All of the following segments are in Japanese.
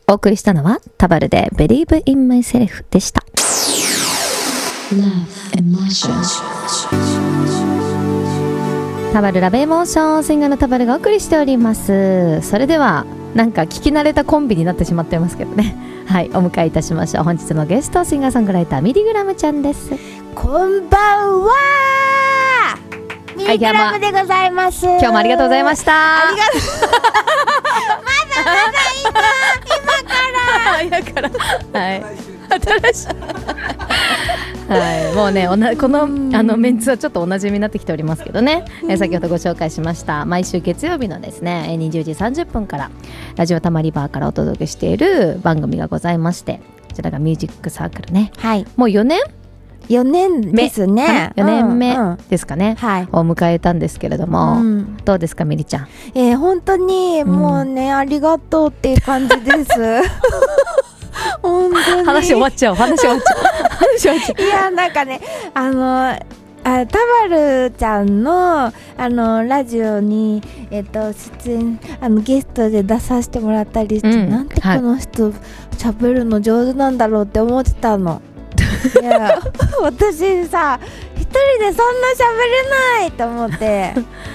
お送りしたのはタバルで Believe in Myself でした。タバルラブエモーション、シンガーのタバルがお送りしております。それではなんか聞き慣れたコンビになってしまっていますけどね。はい、お迎えいたしましょう。本日のゲストシンガーソングライターミリグラムちゃんです。 こんばんは、ミリグラムでございます。 今日もありがとうございました。 ありがとうまだ今からはい新しいはい、もうねこのメンツはちょっとおなじみになってきておりますけどね、先ほどご紹介しました毎週月曜日のですね20時30分からラジオたまりバーからお届けしている番組がございまして、こちらがミュージックサークルね、はい、もう4年ですね。 4年目ですかね、 はい、 を迎えたんですけれども、どうですかミリちゃん。 本当にもうね、ありがとうっていう感じです本当に話終わっちゃういやなんかねタバルちゃんのラジオに出演ゲストで出させてもらったりして、なんてこの人喋るの上手なんだろうって思ってたの。いや私さ一人でそんな喋れないと思って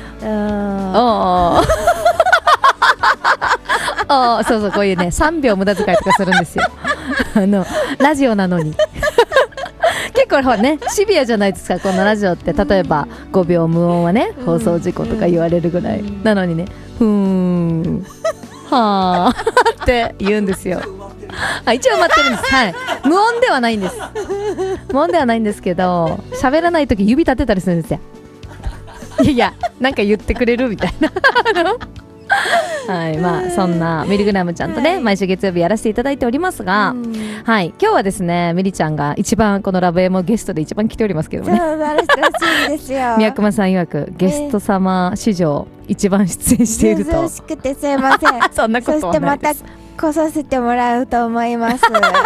そうこういうね3秒無駄遣いとかするんですよラジオなのに結構ほらねシビアじゃないですか、このラジオって。例えば5秒無音はね放送事故とか言われるぐらいなのにね、はーって言うんですよ。一応埋まってるんです。はい、無音ではないんです。無音ではないんですけど、喋らないとき指立てたりするんですよ。いやなんか言ってくれるみたいなはい、まあそんなミリグラムちゃんとね、毎週月曜日やらせていただいておりますが、はい、今日はですねミリちゃんが一番このラブエモゲストで一番来ておりますけどもね、宮熊さん曰くゲスト様史上一番出演していると。 珍しくてすいませんそんなことはないです。 そしてまた来させてもらうと思います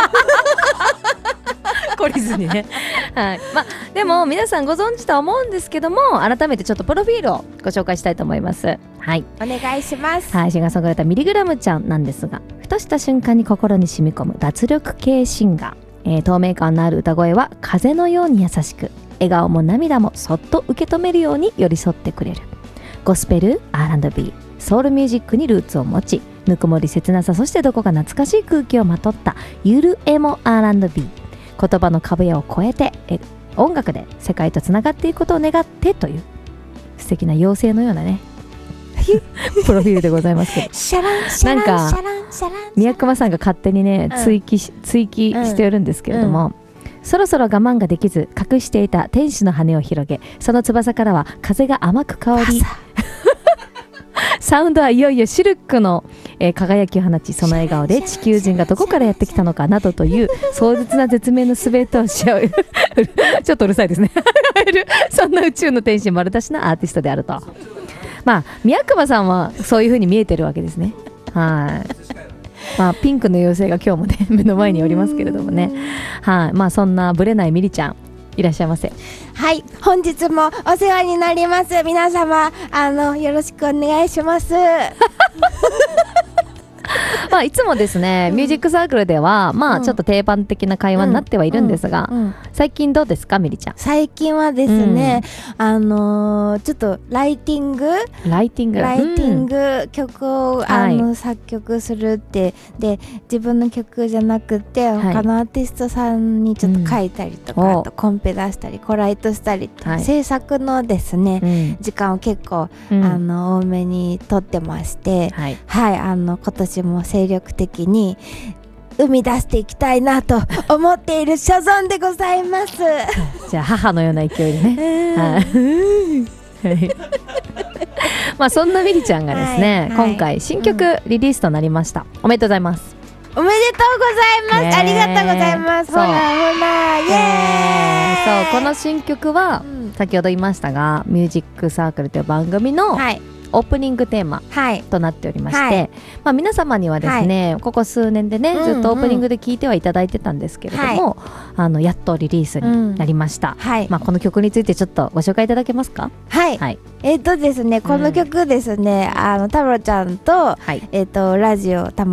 懲りずにねはい、でも皆さんご存知とは思うんですけども、改めてちょっとプロフィールをご紹介したいと思います。はい、 お願いします。 はい、シンガーソングライターミリグラムちゃんなんですが、ふとした瞬間に心に染み込む脱力系シンガー、透明感のある歌声は風のように優しく、笑顔も涙もそっと受け止めるように寄り添ってくれる。ゴスペル、R&B、ソウルミュージックにルーツを持ち、ぬくもり切なさ、そしてどこか懐かしい空気をまとったゆるエモ R&B、 言葉の壁を越えて音楽で世界とつながっていくことを願ってという素敵な妖精のようなねプロフィールでございますけど、なんか宮熊さんが勝手にね追記しておるんですけれども、そろそろ我慢ができず隠していた天使の羽を広げ、その翼からは風が甘く香りサウンドはいよいよシルクの、輝きを放ち、その笑顔で地球人がどこからやってきたのかなどという壮絶な絶命の全てをし合うちょっとうるさいですねそんな宇宙の天使丸出しなアーティストであると。宮熊さんはそういう風に見えてるわけですね。はい、ピンクの妖精が今日もね目の前におりますけれどもね、はい、そんなブレないミリちゃんいらっしゃいませ。 はい、本日もお世話になります。皆様よろしくお願いしますいつもですね、ミュージックサークルではちょっと定番的な会話になってはいるんですが、最近どうですかミリちゃん。 最近はですね、ちょっとライティング曲を作曲するってで、自分の曲じゃなくて他のアーティストさんにちょっと書いたりとか、あとコンペ出したりコライトしたり、制作のですね、時間を結構多めに取ってまして、今年も精力的に生み出していきたいなと思っている所存でございますじゃあ母のような勢いでねそんなミリちゃんがですね、今回新曲リリースとなりました。おめでとうございます。 おめでとうございます。ありがとうございます。ほらほらイエーイ。 そう、この新曲は、先ほど言いましたがミュージックサークルという番組の、オープニングテーマとなっておりまして、皆様にはですね、ここ数年でねずっとオープニングで聴いてはいただいてたんですけれども、やっとリリースになりました。この曲についてちょっとご紹介いただけますか。 ですね、この曲ですね、タロちゃんとラジオたま